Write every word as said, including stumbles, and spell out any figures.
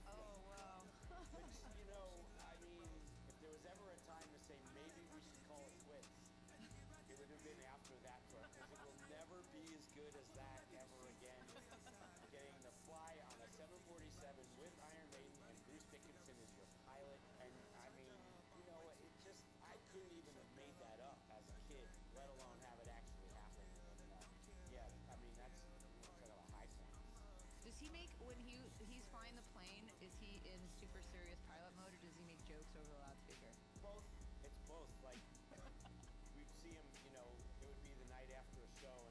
Oh, wow. Which, you know, I mean, if there was ever a time to say maybe we should call it quits, it would have been after that tour because it will never be as good as that ever again. Getting to fly on a seven forty-seven with Iron Maiden and Bruce Dickinson is your pilot. And I mean, you know, it just, I couldn't even have made that up as a kid, let alone have it actually happen. And uh, yeah, I mean, that's, you want to talk about high points. Does he make, when he he's flying the plane, is he in super serious pilot mode or does he make jokes over the loudspeaker? Both. It's both. Like, we'd see him, you know, it would be the night after a show,